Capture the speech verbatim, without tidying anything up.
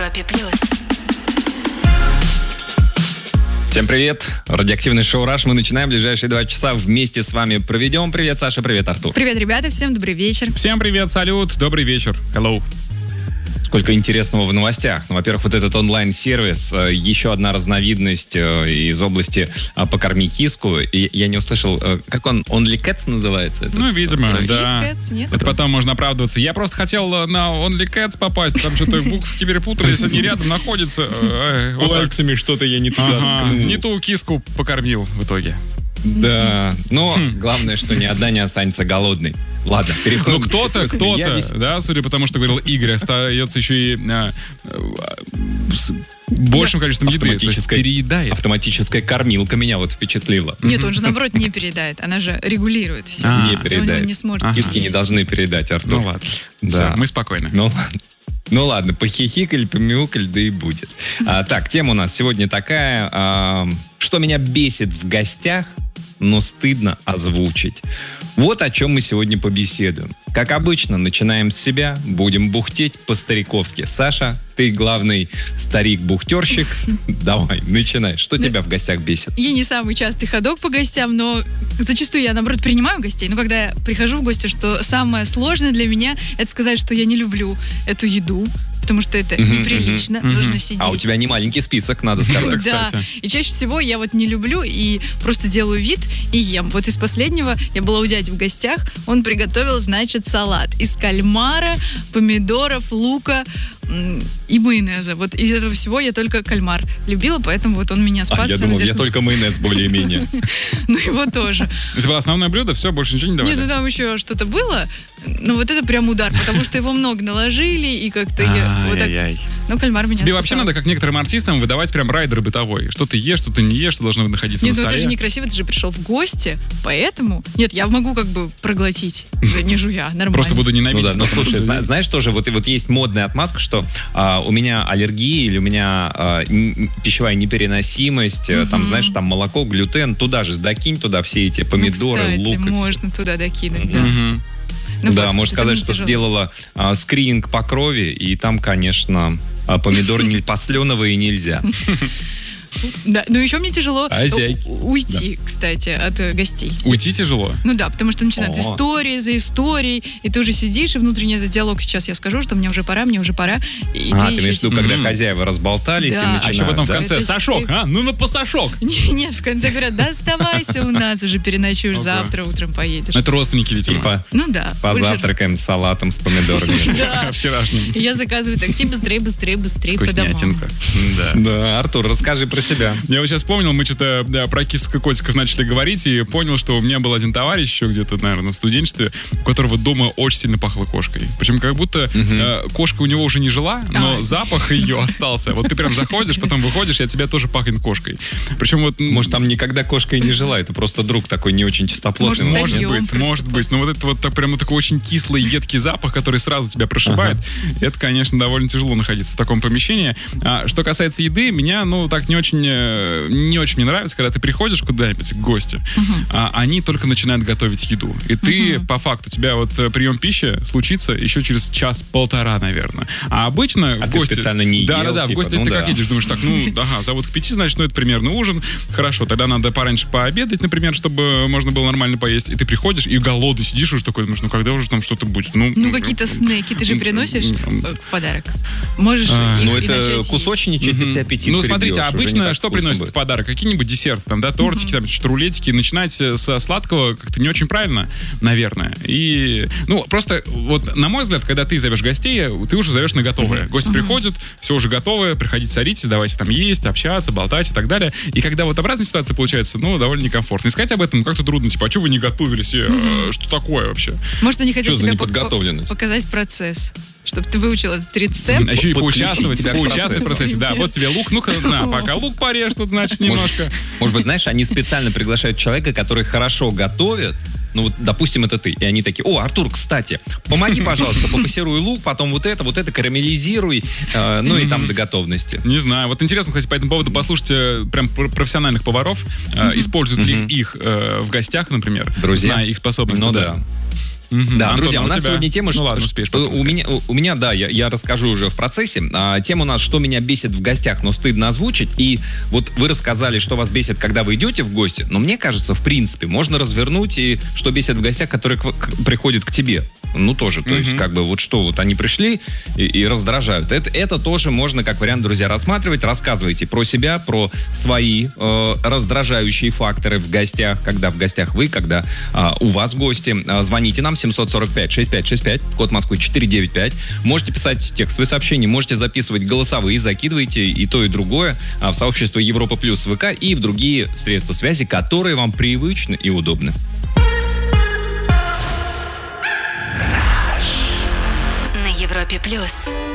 Европе плюс. Всем привет! Радиоактивный шоу «Раш». Мы начинаем. Ближайшие два часа вместе с вами проведем. Привет, Саша, привет, Артур. Привет, ребята, всем добрый вечер. Всем привет, салют, добрый вечер. Hello. Сколько интересного в новостях. Ну, во-первых, вот этот онлайн-сервис, еще одна разновидность из области «Покорми киску». И я не услышал, как он, OnlyCats называется? Этот? Ну, видимо, Free да. Cats, нет? Это потом можно оправдываться. Я просто хотел на OnlyCats попасть, там что-то буквы перепутались, они рядом находятся. Вот так. Пальцами что-то я не туда Ага, ткнул. не ту киску покормил в итоге. Да, но главное, что ни одна не останется голодной. Ладно, переходим. Ну, кто-то, кто-то, да, судя по тому, что говорил Игорь, остается еще и а, а, с большим количеством еды, то есть Автоматическая- переедает. Автоматическая кормилка меня вот впечатлила. Нет, он же, наоборот, не переедает. Она же регулирует все. А, не И он переедает. не сможет. Ага. Киски не должны передать, Артур. Ну ладно, Да. все, мы спокойны. Ну ладно. Ну ладно, похихикали, помяукали, да и будет. А, так, тема у нас сегодня такая. а, что меня бесит в гостях, но стыдно озвучить. Вот о чем мы сегодня побеседуем. Как обычно, начинаем с себя, будем бухтеть по-стариковски. Саша, ты главный старик-бухтерщик. Давай, начинай. Что тебя в гостях бесит? Я не самый частый ходок по гостям, но зачастую я, наоборот, принимаю гостей. Но когда я прихожу в гости, что самое сложное для меня, это сказать, что я не люблю эту еду, потому что это Мгм, неприлично, мгм, нужно мгм. сидеть. А у тебя не маленький список, надо сказать. Да, кстати. и чаще всего я вот не люблю и просто делаю вид и ем. Вот из последнего я была у дяди в гостях, он приготовил, значит, салат из кальмара, помидоров, лука м, и майонеза. Вот из этого всего я только кальмар любила, поэтому вот он меня спас. А, я Всё думал, я надежда- только майонез более-менее. Ну его тоже. Это было основное блюдо, все, больше ничего не давали? Нет, ну там еще что-то было, но вот это прям удар, потому что его много наложили и как-то я вот так... Ай-яй-яй. Ну, кальмар меня Тебе вообще спасал. надо, как некоторым артистам, выдавать прям райдер бытовой. Что ты ешь, что ты не ешь, что должно находиться Нет, на ну это столе. же некрасиво, ты же пришел в гости, поэтому... Нет, я могу как бы проглотить, да не жуя, нормально. Просто буду Ну ненавидеть. да, ну потому слушай, что- зна- знаешь тоже, вот, вот есть модная отмазка, что а, у меня аллергия или у меня а, н- пищевая непереносимость, э, там, Мгм. знаешь, там молоко, глютен, туда же докинь, туда все эти Ну, помидоры, кстати, лук. и всё. можно туда докинуть, Мгм. да. Мгм. Ну да, вот, можно это сказать, не что тяжело. сделала а, скрининг по крови, и там, конечно, а, помидоры не посленовые нельзя. Да, ну еще мне тяжело Хозяйки. у- уйти, кстати, от э, гостей. Уйти тяжело. Ну да, потому что начинают О. истории за историей, и ты уже сидишь, и внутренний этот диалог, сейчас я скажу, что мне уже пора, мне уже пора. И А, ты ты еще имеешь в виду, сидишь. когда Мгм. хозяева разболтались Да. и А начинают, А еще потом в да? конце, Это Сашок, все- а? Ну на посашок. Не- Нет, в конце говорят, да оставайся у нас, уже переночуешь, Ага. завтра утром поедешь. Это родственники, видимо. Типа, Ну да. больше- позавтракаем с салатом с помидорами. Да. Вчерашним. И я заказываю такси быстрее, быстрее, быстрее по домам. Вкуснятинка. Да. Да, Артур, расскажи про себя. Я вот сейчас вспомнил, мы что-то да, про кисок и котиков начали говорить, и понял, что у меня был один товарищ еще где-то, наверное, в студенчестве, у которого дома очень сильно пахло кошкой. Причем как будто э, кошка у него уже не жила, но А. запах ее остался. Вот ты прям заходишь, потом выходишь, и от тебя тоже пахнет кошкой. Причем вот... м, Может, там никогда кошка и не жила, это просто друг такой не очень чистоплотный. Может, Может Старьем быть, просто может так. быть. Но вот это вот так, прямо такой очень кислый, едкий запах, который сразу тебя прошибает, это, конечно, довольно тяжело находиться в таком помещении. А, что касается еды, меня, ну, так не очень, э, не очень мне нравится, когда ты приходишь куда-нибудь к гости, а они только начинают готовить еду. И ты, по факту, у тебя вот э, прием пищи случится еще через час-полтора, наверное. А обычно А в ты гости... специально не Да, ел, да, да, в типа, гости ну ты да. как едешь, думаешь, так, ну, ага, зовут к пяти, значит, ну, это примерно ужин. Хорошо, тогда надо пораньше пообедать, например, чтобы можно было нормально поесть. И ты приходишь, и голодный сидишь уже такой, думаешь, ну, когда уже там что-то будет? Ну, Ну, какие-то снеки ты же приносишь м, э, в подарок. Можешь А, их Ну, и это начать есть. кусочничать, Мгм. если аппетит Ну, смотрите, прибьешь, уже не обычно так что вкусно приносят будет. в подарок? Какие-нибудь десерты, там, да, тортики, там, что-то рулетики. Начинать со сладкого как-то не очень правильно, наверное. И, ну, просто, вот, на мой взгляд, когда ты зовешь гостей, ты уже зовешь на готовое. Гости приходят, все уже готовое, приходите, садитесь, давайте там есть, общаться, болтать и так далее. И когда вот обратная ситуация получается, ну, довольно некомфортно. Искать об этом как-то трудно, типа, а что вы не готовились? И, э, Что такое вообще? Может, они хотят Что за тебе по- неподготовленность? по- показать процесс, чтобы ты выучил этот рецепт. А еще и подключить поучаствовать, тебя к поучаствовать в процессу. процессе. Да, вот тебе лук, ну-ка, на, пока лук порежь, тут, значит, немножко. Может быть, знаешь, они специально приглашают человека, который хорошо готовит. Ну, вот, допустим, это ты. И они такие: о, Артур, кстати, помоги, пожалуйста, попассируй лук, потом вот это, вот это карамелизируй, э, ну и там до готовности. Не знаю. Вот интересно, кстати, по этому поводу послушать э, прям пр- профессиональных поваров. Э, Используют ли Мгм. их э, в гостях, например, Друзья? зная их способности. Ну да. Мгм. Да, Антон, друзья, а у нас тебя? сегодня тема... Ну что- ладно, что- успеешь потом у, меня, у, у меня, да, я, я расскажу уже в процессе. А, тема у нас «Что меня бесит в гостях, но стыдно озвучить». И вот вы рассказали, что вас бесит, когда вы идете в гости. Но мне кажется, в принципе, можно развернуть и что бесит в гостях, которые к- к- приходят к тебе. Ну, тоже. То есть, Мгм. как бы, вот что, вот они пришли и, и раздражают. Это, это тоже можно, как вариант, друзья, рассматривать. Рассказывайте про себя, про свои э, раздражающие факторы в гостях, когда в гостях вы, когда а, у вас гости. А, звоните нам семьсот сорок пять шестьдесят пять шестьдесят пять, код Москвы четыреста девяносто пять. Можете писать текстовые сообщения, можете записывать голосовые, закидывайте и то, и другое а, в сообщество Европа Плюс ВК и в другие средства связи, которые вам привычны и удобны. На Европе плюс.